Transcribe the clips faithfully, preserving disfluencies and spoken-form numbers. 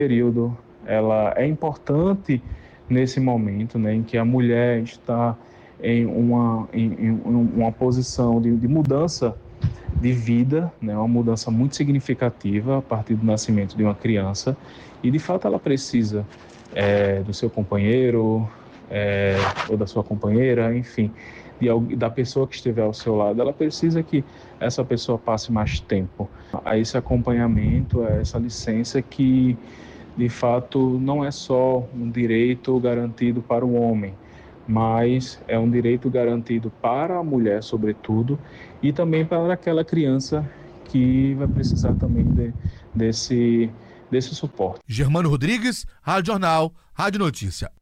período, ela é importante nesse momento, né, em que a mulher está em uma, em, em uma posição de, de mudança de vida, né, uma mudança muito significativa a partir do nascimento de uma criança, e de fato ela precisa é, do seu companheiro, é, ou da sua companheira, enfim, de, alguém- da pessoa que estiver ao seu lado. Ela precisa que essa pessoa passe mais tempo a esse acompanhamento, a essa licença que de fato não é só um direito garantido para o homem, mas é um direito garantido para a mulher, sobretudo, e também para aquela criança que vai precisar também de, desse, desse suporte. Germano Rodrigues, Rádio Jornal, Rádio Notícia.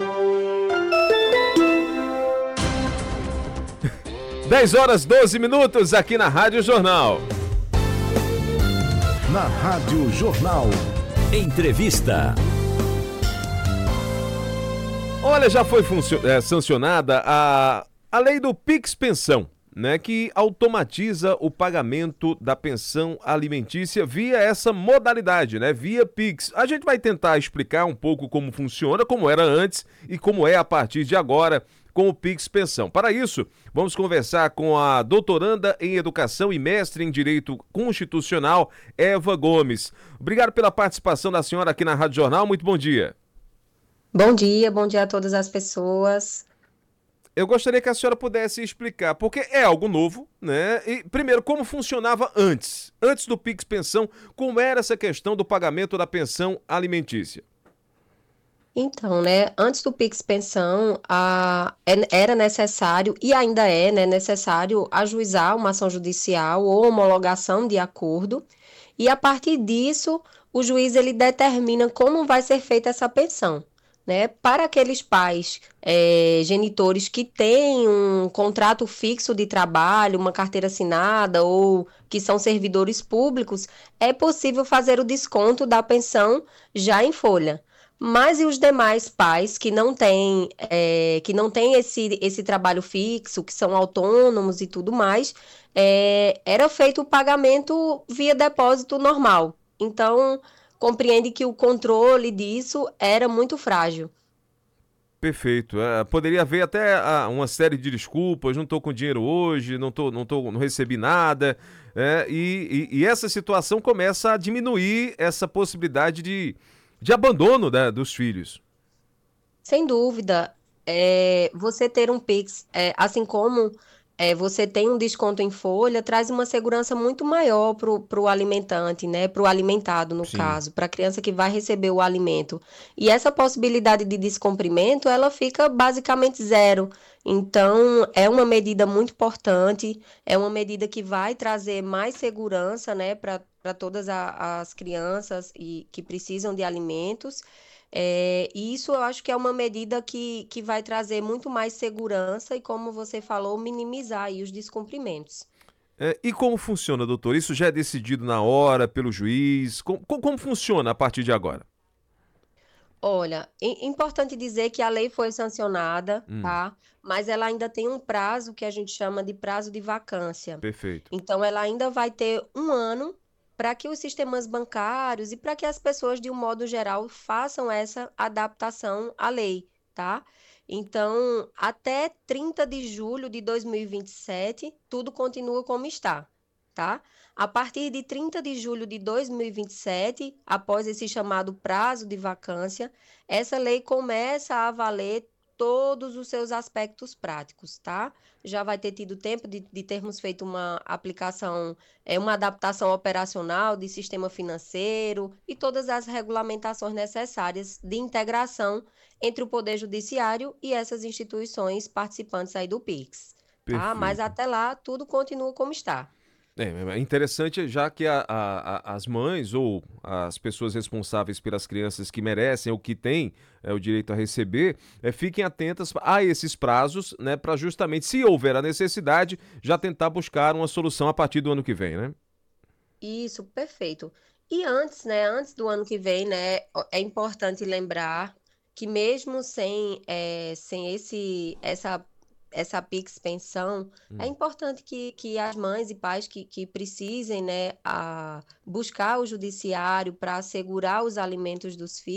dez horas doze minutos aqui na Rádio Jornal. Na Rádio Jornal. Entrevista. Olha, já foi funcio- é, sancionada a, a lei do Pix Pensão, né, que automatiza o pagamento da pensão alimentícia via essa modalidade, né, via Pix. A gente vai tentar explicar um pouco como funciona, como era antes e como é a partir de agora com o Pix Pensão. Para isso, vamos conversar com a doutoranda em Educação e mestre em Direito Constitucional, Eva Gomes. Obrigado pela participação da senhora aqui na Rádio Jornal. Muito bom dia. Bom dia, bom dia a todas as pessoas. Eu gostaria que a senhora pudesse explicar, porque é algo novo, né? E, primeiro, como funcionava antes, antes do Pix Pensão, como era essa questão do pagamento da pensão alimentícia? Então, né, antes do Pix Pensão, a, é- era necessário, e ainda é, né, necessário ajuizar uma ação judicial ou homologação de acordo, e a partir disso, o juiz ele determina como vai ser feita essa pensão. Né? Para aqueles pais, eh, genitores que têm um contrato fixo de trabalho, uma carteira assinada ou que são servidores públicos, é possível fazer o desconto da pensão já em folha. Mas e os demais pais que não têm, eh, que não têm esse, esse trabalho fixo, que são autônomos e tudo mais, eh, era feito o pagamento via depósito normal. Então, compreende que o controle disso era muito frágil. Perfeito. É, poderia haver até ah, uma série de desculpas, não estou com dinheiro hoje, não, tô, não, tô, não recebi nada. É, e, e- e essa situação começa a diminuir essa possibilidade de, de abandono, né, dos filhos. Sem dúvida, é, você ter um Pix, é, assim como é, você tem um desconto em folha, traz uma segurança muito maior para o alimentante, né? Para o alimentado, no Sim. caso, para a criança que vai receber o alimento. E essa possibilidade de descumprimento, ela fica basicamente zero. Então, é uma medida muito importante, é uma medida que vai trazer mais segurança, né, para para todas a- as crianças e que precisam de alimentos. É, e isso eu acho que é uma medida que, que vai trazer muito mais segurança e, como você falou, minimizar aí os descumprimentos. É, e como funciona, doutor? Isso já é decidido na hora, pelo juiz? Com- com- como funciona a partir de agora? Olha, é importante dizer que a lei foi sancionada, Hum, tá? Mas ela ainda tem um prazo que a gente chama de prazo de vacância. perfeito. Então, ela ainda vai ter um ano para que os sistemas bancários e para que as pessoas, de um modo geral, façam essa adaptação à lei, tá? Então, até trinta de julho de dois mil e vinte e sete, tudo continua como está, tá? A partir de trinta de julho de dois mil e vinte e sete, após esse chamado prazo de vacância, essa lei começa a valer todos os seus aspectos práticos, tá? Já vai ter tido tempo de, de termos feito uma aplicação, é, uma adaptação operacional de sistema financeiro e todas as regulamentações necessárias de integração entre o Poder Judiciário e essas instituições participantes aí do Pix, tá? Mas Perfeito. até lá, tudo continua como está. É, é interessante já que a- a- a- as mães ou as pessoas responsáveis pelas crianças que merecem ou que têm é, o direito a receber, é, fiquem atentas a esses prazos, né, para justamente, se houver a necessidade, já tentar buscar uma solução a partir do ano que vem, né? Isso, perfeito. E antes, né, antes do ano que vem, né, ó, é importante lembrar que mesmo sem, eh, sem esse, essa, essa Pix pensão, é Hum. importante que, que as mães e pais que, que precisem, né, a, buscar o judiciário para assegurar os alimentos dos filhos,